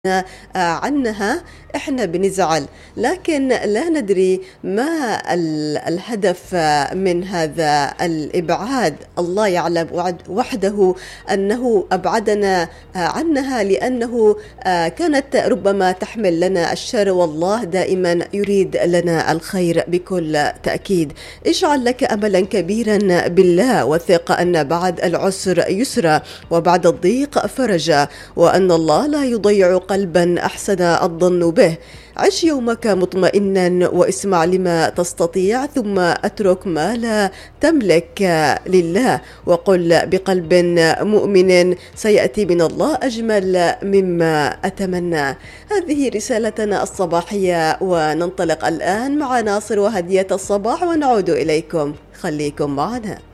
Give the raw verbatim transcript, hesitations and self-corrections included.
آه، عنها إحنا بنزعل، لكن لا ندري ما ال- الهدف آه، من هذا الإبعاد. الله يعلم وعد- وحده أنه أبعدنا آه، عنها لأنه آه، كانت ربما تحمل لنا الشر، والله دائما يريد لنا الخير بكل تأكيد. اجعل لك أملا كبيرا بالله، وثق أن بعد العسر يسرا وبعد الضيق فرجا، وأن الله لا يضيع قلبا أحسن الظن به. عش يومك مطمئنا واسمع لما تستطيع، ثم أترك ما لا تملك لله، وقل بقلب مؤمن سيأتي من الله أجمل مما أتمنى. هذه رسالتنا الصباحية، وننطلق الآن مع ناصر وهدية الصباح ونعود إليكم. خليكم معنا.